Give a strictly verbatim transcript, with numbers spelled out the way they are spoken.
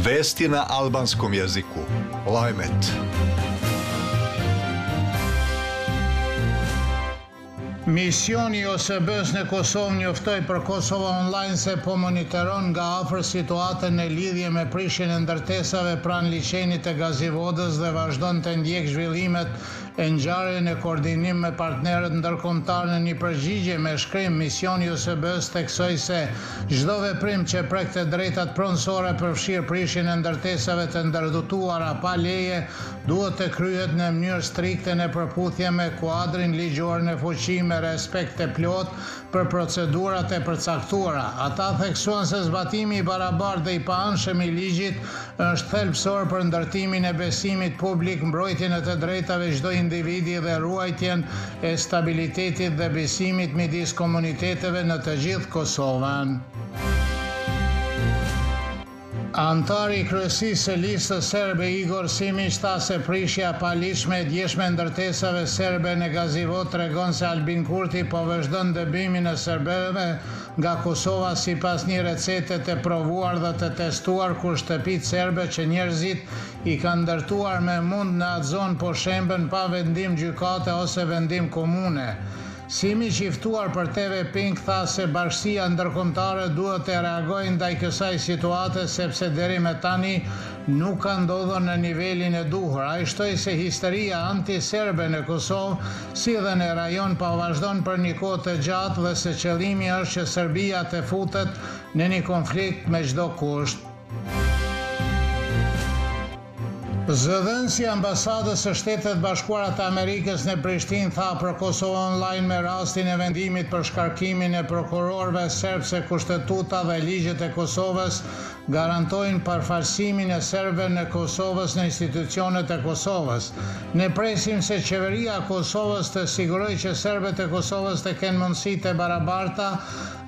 Vesti na albanskom jeziku. Lajmet. Misioni i O S B-s në Kosovë njoftoi për Kosova Online se po monitoron nga afër situatën në lidhje me prishjen e ndërtesave pranë liçenit të Gazivodës dhe vazhdon të ndjek zhvillimet e ngjarjeve në koordinim me partnerët ndërkombëtar. Në një përgjigje me shkrim, misioni i O S B-s theksoi se çdo veprim që prek të drejtat pronësore përfshir prishjen e ndërtesave të ndërtuara pa leje duhet të kryhet në mënyrë strikte në përputhje me kuadrin ligjor në fuqi me respekt të plot për procedurat e përcaktuara. Ata theksuan se zbatimi i barabartë dhe i paanshëm i ligjit është thelbësor për ndërtimin e besimit publik, mbrojtjen e të drejtave çdo individi dhe ruajtjen e stabilitetit dhe besimit midis komuniteteve në të gjithë Kosovën. Antari i kryesisë së listës serbe Igor Simić tha se prishja e paligjshme e djeshme e ndërtesave serbe në Gazivod tregon se Albin Kurti po vazhdon dëbimin e serbëve nga Kosova sipas një recete të provuar dhe të testuar, kur shtëpitë serbe që njerëzit i kanë ndërtuar me mund në atë zonë po shemben pa vendim gjykate ose vendim komune. Simić, i ftuar për T V Pink, tha se bashkësia ndërkombëtare duhet të reagojë ndaj kësaj situate sepse deri me tani nuk ka ndodhur në nivelin e duhur. Ai shtoi se histeria anti-serbe në Kosovë, si dhe në rajon, po vazhdon për një kohë të gjatë dhe se qëllimi është që Serbia të futet në një konflikt me çdo kusht. Zëdhënësi i ambasadës së Shtetet Bashkuara të Amerikës në Prishtinë tha për Kosova Online me rastin e vendimit për shkarkimin e prokurorëve serb se kushtetuta dhe ligjet e Kosovës garantojnë përfaqësimin e serbëve në Kosovës në institucionet e Kosovës. Ne presim se qeveria e Kosovës të sigurojë që serbët e Kosovës të kenë mundësi të barabarta